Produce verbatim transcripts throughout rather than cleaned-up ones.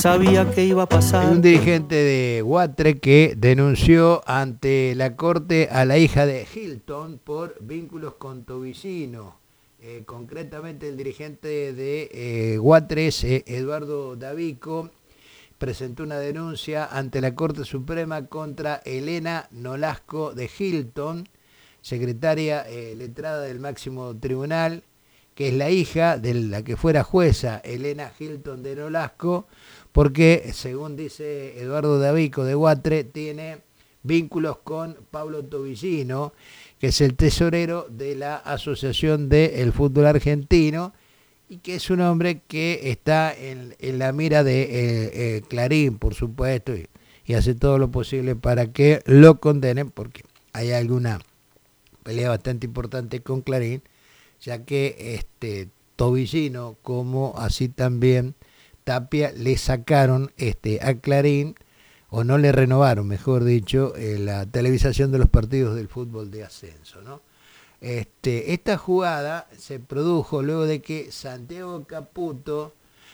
sabía que iba a pasar. Hay un dirigente de Guatre que denunció ante la corte a la hija de Hilton por vínculos con Tobillino. Eh, concretamente el dirigente de eh, Guatre es eh, Eduardo Davico. Presentó una denuncia ante la Corte Suprema contra Elena Nolasco de Hilton, secretaria eh, letrada del máximo tribunal, que es la hija de la que fuera jueza Elena Hilton de Nolasco, porque, según dice Eduardo Davico de Guatre, tiene vínculos con Pablo Tobillino, que es el tesorero de la Asociación del Fútbol Argentino, y que es un hombre que está en, en la mira de eh, eh, Clarín, por supuesto, y, y hace todo lo posible para que lo condenen, porque hay alguna pelea bastante importante con Clarín, ya que este Tobillino, como así también Tapia, le sacaron este a Clarín, o no le renovaron, mejor dicho, eh, la televisación de los partidos del fútbol de ascenso, ¿no? Este, esta jugada se produjo luego de que Santiago Caputo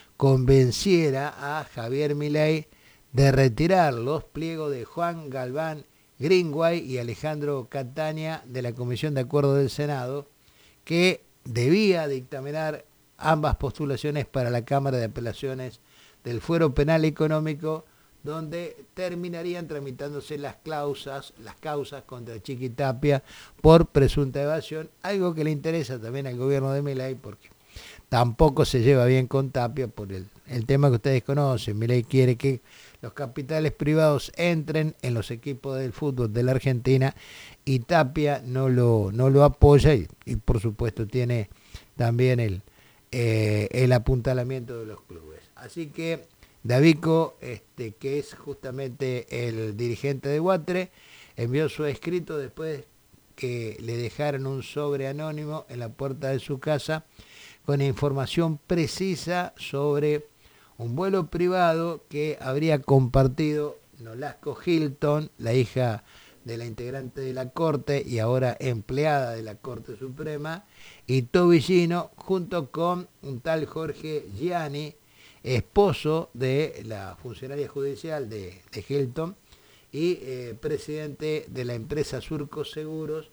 convenciera a Javier Milei de retirar los pliegos de Juan Galván Greenway y Alejandro Catania de la Comisión de Acuerdo del Senado, que debía dictaminar ambas postulaciones para la Cámara de Apelaciones del Fuero Penal Económico, donde terminarían tramitándose las causas, las causas contra Chiqui Tapia por presunta evasión, algo que le interesa también al gobierno de Milei, porque tampoco se lleva bien con Tapia por el, el tema que ustedes conocen. Milei quiere que los capitales privados entren en los equipos del fútbol de la Argentina, y Tapia no lo, no lo apoya, y, y por supuesto tiene también el, eh, el apuntalamiento de los clubes. Así que Davico, este, que es justamente el dirigente de Guatre, envió su escrito después que le dejaron un sobre anónimo en la puerta de su casa con información precisa sobre un vuelo privado que habría compartido Nolasco Hilton, la hija de la integrante de la Corte y ahora empleada de la Corte Suprema, y Tobillino, junto con un tal Jorge Gianni, esposo de la funcionaria judicial de, de Hilton y eh, presidente de la empresa Surco Seguros,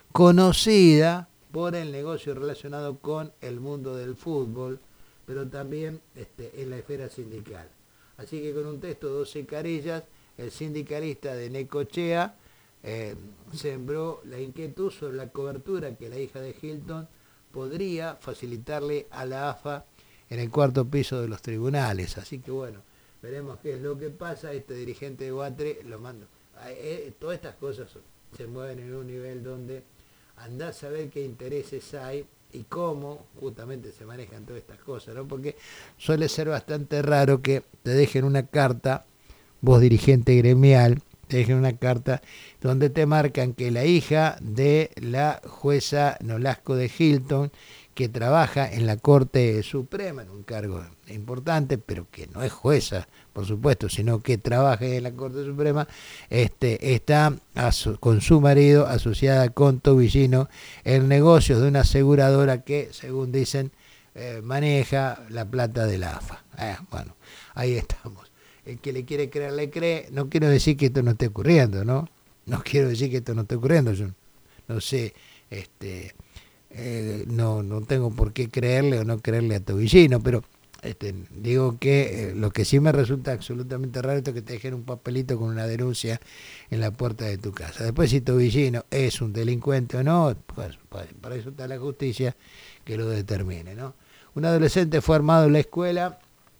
conocida por el negocio relacionado con el mundo del fútbol, pero también este, en la esfera sindical. Así que con un texto de doce carillas, el sindicalista de Necochea eh, sembró la inquietud sobre la cobertura que la hija de Hilton podría facilitarle a la A F A en el cuarto piso de los tribunales. Así que bueno, veremos qué es lo que pasa. Este dirigente de Guatre lo mando. Eh, todas estas cosas se mueven en un nivel donde andá a saber qué intereses hay y cómo justamente se manejan todas estas cosas, ¿no? Porque suele ser bastante raro que te dejen una carta, vos dirigente gremial, te dejen una carta donde te marcan que la hija de la jueza Nolasco de Hilton, que trabaja en la Corte Suprema, en un cargo importante, pero que no es jueza, por supuesto, sino que trabaja en la Corte Suprema, este, está aso- con su marido asociada con Tobillino en negocios de una aseguradora que, según dicen, eh, maneja la plata de la A F A. Eh, bueno, ahí estamos. El que le quiere creer, le cree. No quiero decir que esto no esté ocurriendo, ¿no? No quiero decir que esto no esté ocurriendo. Yo no sé, este... Eh, no, no tengo por qué creerle o no creerle a Tobillino, pero este, digo que eh, lo que sí me resulta absolutamente raro es que te dejen un papelito con una denuncia en la puerta de tu casa. Después, si Tobillino es un delincuente o no, pues, pues para eso está la justicia que lo determine, ¿no? Un adolescente fue armado en la escuela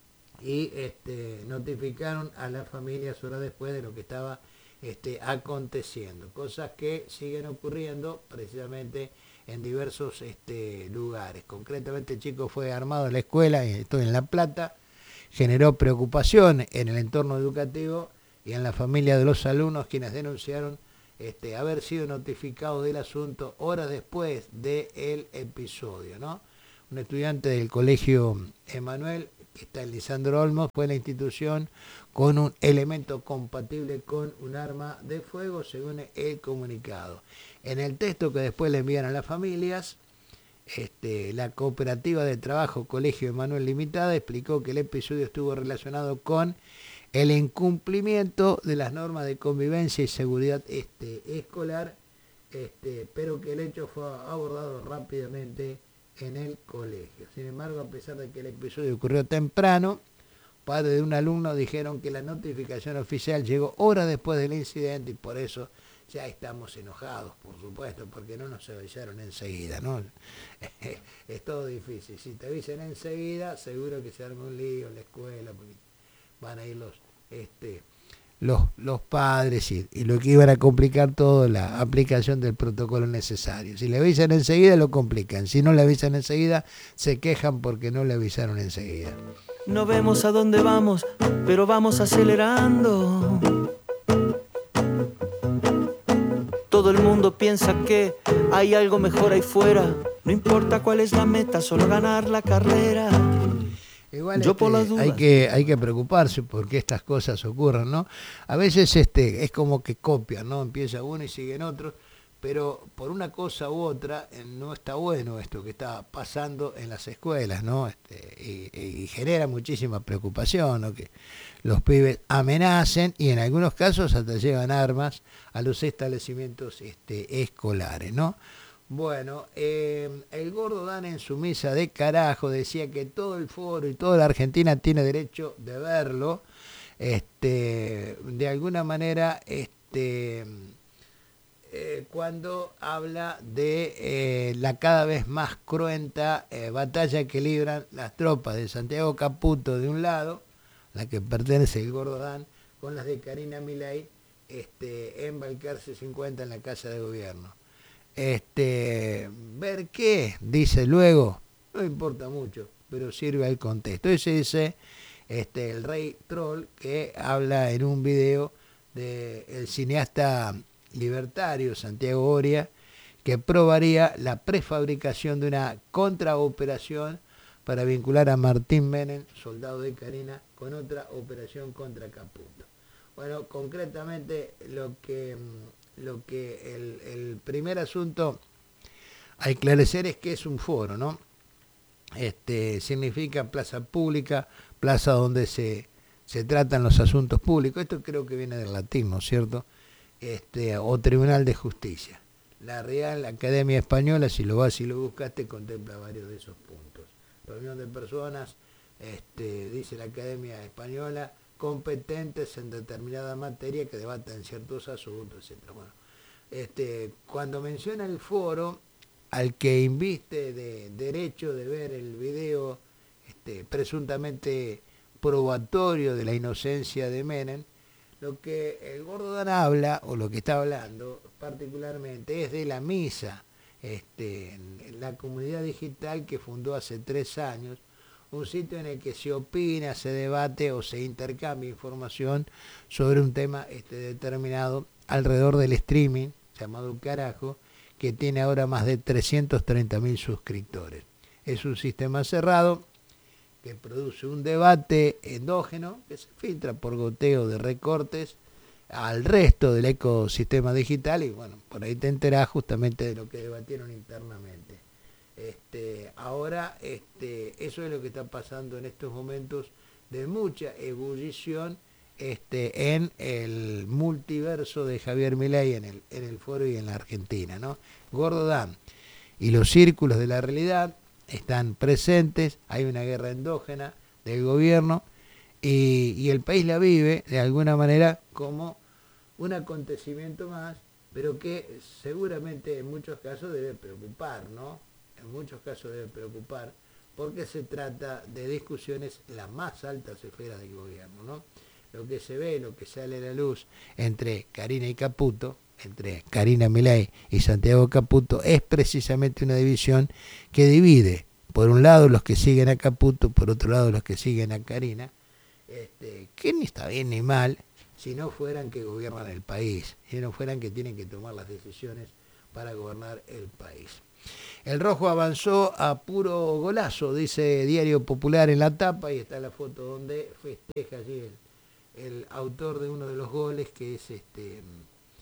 y este, notificaron a la familia horas después de lo que estaba este, aconteciendo, cosas que siguen ocurriendo precisamente en diversos este, lugares. Concretamente, el chico fue armado en la escuela, esto en La Plata, generó preocupación en el entorno educativo y en la familia de los alumnos, quienes denunciaron este, haber sido notificados del asunto horas después del episodio, ¿no? Un estudiante del colegio Emanuel, que está en Lisandro Olmos, fue a la institución con un elemento compatible con un arma de fuego, según el comunicado. En el texto que después le envían a las familias, Este, la cooperativa de trabajo Colegio Emanuel Limitada explicó que el episodio estuvo relacionado con el incumplimiento de las normas de convivencia y seguridad este, escolar, este, pero que el hecho fue abordado rápidamente en el colegio. Sin embargo, a pesar de que el episodio ocurrió temprano, padres de un alumno dijeron que la notificación oficial llegó horas después del incidente y por eso ya estamos enojados, por supuesto, porque no nos avisaron enseguida, ¿no? Es todo difícil. Si te avisan enseguida, seguro que se arma un lío en la escuela, porque van a ir los, este, los, los padres y, y lo que iban a complicar todo, la aplicación del protocolo necesario. Si le avisan enseguida, lo complican. Si no le avisan enseguida, se quejan porque no le avisaron enseguida. No vemos a dónde vamos, pero vamos acelerando. Todo el mundo piensa que hay algo mejor ahí fuera. No importa cuál es la meta, solo ganar la carrera. Igual Yo este, por las dudas. Hay que, hay que preocuparse porque estas cosas ocurran, ¿no? A veces este, es como que copian, ¿no? Empieza uno y siguen otros, pero por una cosa u otra no está bueno esto que está pasando en las escuelas, ¿no? Este, y, y genera muchísima preocupación, ¿no? Que los pibes amenacen y en algunos casos hasta llevan armas a los establecimientos este, escolares, ¿no? Bueno, eh, el Gordo Dan en su misa de carajo decía que todo el foro y toda la Argentina tiene derecho de verlo. Este, de alguna manera, este, eh, cuando habla de eh, la cada vez más cruenta eh, batalla que libran las tropas de Santiago Caputo de un lado, la que pertenece el Gordo Dan, con las de Karina Milei este, en Balcarce cincuenta en la Casa de Gobierno. Este, ver qué, dice luego, no importa mucho, pero sirve al contexto. Ese dice este, el rey troll que habla en un video del cineasta libertario Santiago Oria, que probaría la prefabricación de una contraoperación para vincular a Martín Menem, soldado de Karina, con otra operación contra Caputo. Bueno, concretamente lo que... Lo que el, el primer asunto a esclarecer es que es un foro, ¿no? Este, significa plaza pública, plaza donde se, se tratan los asuntos públicos. Esto creo que viene del latín, ¿no es cierto? Este, o Tribunal de Justicia. La Real Academia Española, si lo vas y lo buscaste, contempla varios de esos puntos. Reunión de personas, este, dice la Academia Española, competentes en determinada materia que debatan ciertos asuntos, etcétera. Bueno, este, cuando menciona el foro, al que inviste de derecho de ver el video este, presuntamente probatorio de la inocencia de Menem, lo que el Gordo Dan habla, o lo que está hablando particularmente, es de la misa, este, en la comunidad digital que fundó hace tres años, un sitio en el que se opina, se debate o se intercambia información sobre un tema este, determinado alrededor del streaming, llamado Carajo, que tiene ahora más de trescientos treinta mil suscriptores. Es un sistema cerrado que produce un debate endógeno que se filtra por goteo de recortes al resto del ecosistema digital y bueno, por ahí te enterás justamente de lo que debatieron internamente. Este, ahora este, eso es lo que está pasando en estos momentos de mucha ebullición este, en el multiverso de Javier Milei en el, en el foro y en la Argentina, ¿no? Gordo Dan y los círculos de la realidad están presentes, hay una guerra endógena del gobierno y, y el país la vive de alguna manera como un acontecimiento más, pero que seguramente en muchos casos debe preocupar, ¿no? En muchos casos debe preocupar, porque se trata de discusiones en las más altas esferas del gobierno, ¿no? Lo que se ve, lo que sale a la luz entre Karina y Caputo, entre Karina Milei y Santiago Caputo, es precisamente una división que divide, por un lado los que siguen a Caputo, por otro lado los que siguen a Karina, este, que ni está bien ni mal, si no fueran que gobiernan el país, si no fueran que tienen que tomar las decisiones para gobernar el país. El rojo avanzó a puro golazo, dice Diario Popular en la tapa, y está la foto donde festeja allí el, el autor de uno de los goles, que es este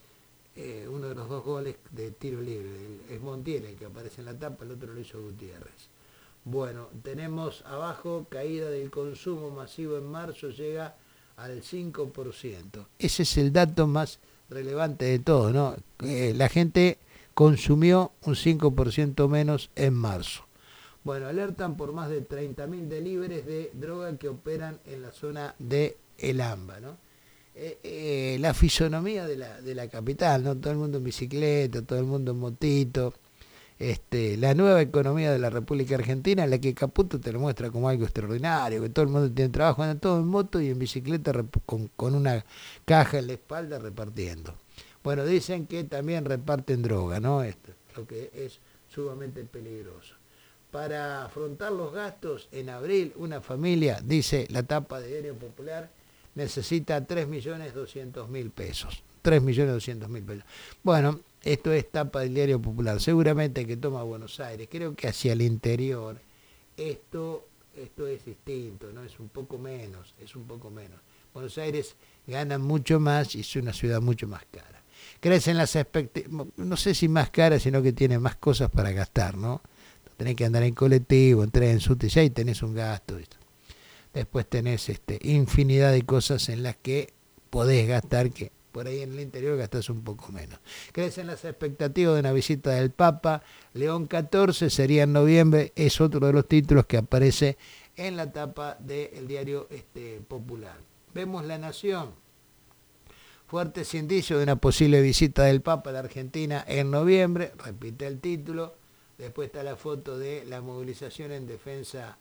eh, uno de los dos goles de tiro libre. El, es Montiel el que aparece en la tapa, el otro lo hizo Gutiérrez. Bueno, tenemos abajo caída del consumo masivo en marzo, llega al cinco por ciento. Ese es el dato más relevante de todo, ¿no? Eh, la gente consumió un cinco por ciento menos en marzo. Bueno, alertan por más de treinta mil deliveries de droga que operan en la zona de El Amba, ¿no? Eh, eh, la fisonomía de la, de la capital, ¿no? Todo el mundo en bicicleta, todo el mundo en motito. Este, la nueva economía de la República Argentina, en la que Caputo te lo muestra como algo extraordinario, que todo el mundo tiene trabajo, anda todo en moto y en bicicleta con, con una caja en la espalda repartiendo. Bueno, dicen que también reparten droga, ¿no? Esto, lo que es sumamente peligroso. Para afrontar los gastos, en abril una familia, dice la tapa de Diario Popular, necesita tres millones doscientos mil pesos. tres millones doscientos mil pesos. Bueno, esto es tapa del Diario Popular. Seguramente que toma Buenos Aires. Creo que hacia el interior esto, esto es distinto, ¿no? Es un poco menos, es un poco menos. Buenos Aires gana mucho más y es una ciudad mucho más cara. Crecen las expectativas, no sé si más cara, sino que tiene más cosas para gastar, ¿no? Tenés que andar en colectivo, entrar en subte, ya ahí tenés un gasto. ¿Viste? Después tenés este, infinidad de cosas en las que podés gastar, que por ahí en el interior gastás un poco menos. Crecen las expectativas de una visita del Papa. León catorce sería en noviembre, es otro de los títulos que aparece en la tapa del Diario este, Popular. Vemos La Nación. Fuertes indicios de una posible visita del Papa a la Argentina en noviembre, repite el título. Después está la foto de la movilización en defensa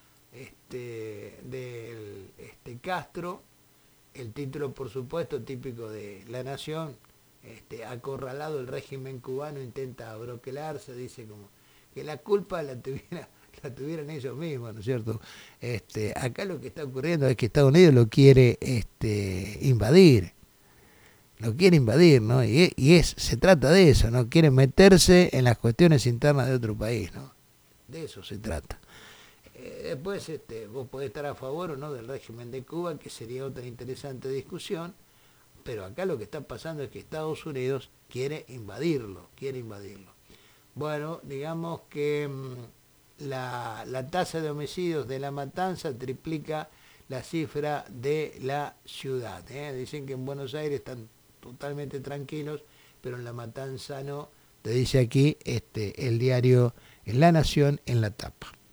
este, del este, Castro. El título, por supuesto, típico de La Nación. Este, acorralado el régimen cubano, intenta abroquelarse, dice como que la culpa la, tuviera, la tuvieran ellos mismos, ¿no es cierto? Este, acá lo que está ocurriendo es que Estados Unidos lo quiere este, invadir. Lo quiere invadir, ¿no? Y, y es, se trata de eso, ¿no? Quiere meterse en las cuestiones internas de otro país, ¿no? De eso se trata. Eh, después este, vos podés estar a favor o no del régimen de Cuba, que sería otra interesante discusión, pero acá lo que está pasando es que Estados Unidos quiere invadirlo, quiere invadirlo. Bueno, digamos que mmm, la, la tasa de homicidios de La Matanza triplica la cifra de la ciudad, ¿eh? Dicen que en Buenos Aires están totalmente tranquilos, pero en La Matanza no, te dice aquí este, el diario La Nación en la tapa.